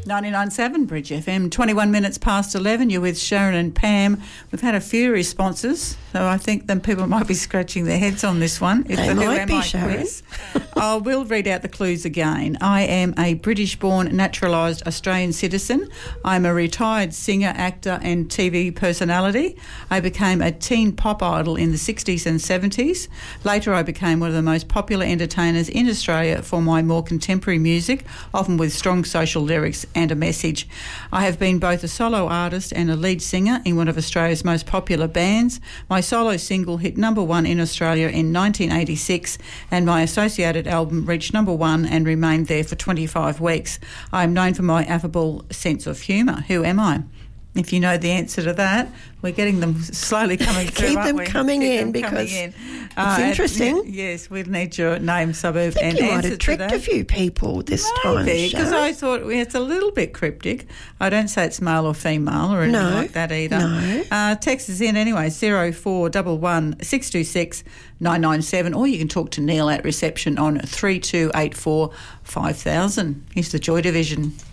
99.7 Bridge FM, 21 minutes past 11. You're with Sharon and Pam. We've had a few responses, so I think then people might be scratching their heads on this one. They might be, Sharon. I will read out the clues again. I am a British-born naturalised Australian citizen. I'm a retired singer, actor and TV personality. I became a teen pop idol in the 60s and 70s. Later I became one of the most popular entertainers in Australia for my more contemporary music, often with strong social lyrics and a message. I have been both a solo artist and a lead singer in one of Australia's most popular bands. My solo single hit number one in Australia in 1986 and my associated album reached number one and remained there for 25 weeks. I am known for my affable sense of humour. Who am I? If you know the answer to that, we're getting them slowly coming through. Keep them coming in because it's interesting. Yes, we'd need your name, suburb, and you answer might have tricked a few people this time. Because I thought it's a little bit cryptic. I don't say it's male or female or anything like that either. No. Text us in anyway, 0411 626 997, or you can talk to Neil at reception on 3284 5000. Here's the Joy Division.